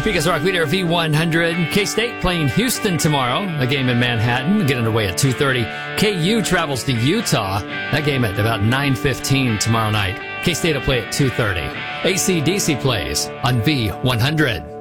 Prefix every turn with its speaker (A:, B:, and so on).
A: Topeka's Rock Leader V100. K-State playing Houston tomorrow. A game in Manhattan. Get underway at 2:30. KU travels to Utah. That game at about 9:15 tomorrow night. K-State will play at 2:30. AC/DC plays on V100.